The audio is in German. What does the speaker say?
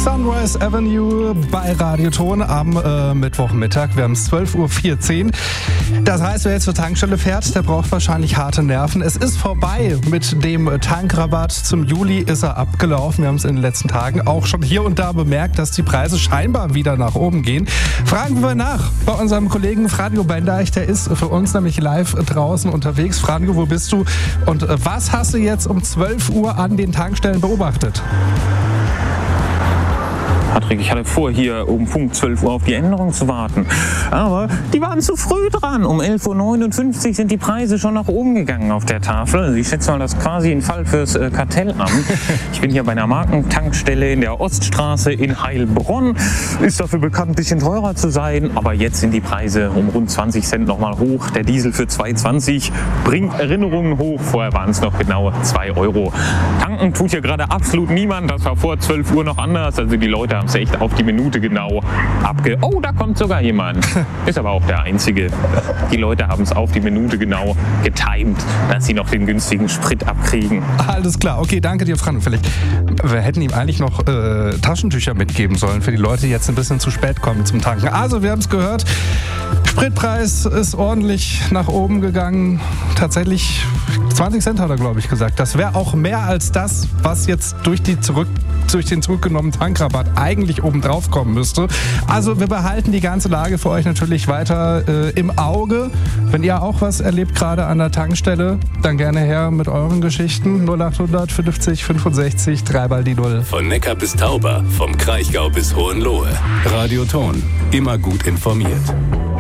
Sunrise Avenue bei Radioton am Mittwochmittag. Wir haben es 12.14 Uhr. Das heißt, wer jetzt zur Tankstelle fährt, der braucht wahrscheinlich harte Nerven. Es ist vorbei mit dem Tankrabatt. Zum Juli ist er abgelaufen. Wir haben es in den letzten Tagen auch schon hier und da bemerkt, dass die Preise scheinbar wieder nach oben gehen. Fragen wir nach bei unserem Kollegen Franjo Bendeich. Der ist für uns nämlich live draußen unterwegs. Franjo, wo bist du? Und was hast du jetzt um 12 Uhr an den Tankstellen beobachtet? Patrick, ich hatte vor, hier um Punkt 12 Uhr auf die Änderung zu warten. Aber die waren zu früh dran. Um 11.59 Uhr sind die Preise schon nach oben gegangen auf der Tafel. Also ich schätze mal, das ist quasi ein Fall fürs Kartellamt. Ich bin hier bei einer Markentankstelle in der Oststraße in Heilbronn. Ist dafür bekannt, ein bisschen teurer zu sein. Aber jetzt sind die Preise um rund 20 Cent nochmal hoch. Der Diesel für 2,20 bringt Erinnerungen hoch. Vorher waren es noch genau 2 Euro. Tanken tut hier gerade absolut niemand. Das war vor 12 Uhr noch anders. Also die Leute haben es echt auf die Minute genau Oh, da kommt sogar jemand. Ist aber auch der Einzige. Die Leute haben es auf die Minute genau getimt, dass sie noch den günstigen Sprit abkriegen. Alles klar. Okay, danke dir, Franjo. Vielleicht, wir hätten ihm eigentlich noch Taschentücher mitgeben sollen für die Leute, die jetzt ein bisschen zu spät kommen zum Tanken. Also, wir haben es gehört. Spritpreis ist ordentlich nach oben gegangen. Tatsächlich 20 Cent hat er, glaube ich, gesagt. Das wäre auch mehr als das, was jetzt durch den zurückgenommenen Tankrabatt eigentlich obendrauf kommen müsste. Also wir behalten die ganze Lage für euch natürlich weiter im Auge. Wenn ihr auch was erlebt gerade an der Tankstelle, dann gerne her mit euren Geschichten. 0800 50 65 3 mal die 0. Von Neckar bis Tauber, vom Kraichgau bis Hohenlohe. Radioton, immer gut informiert.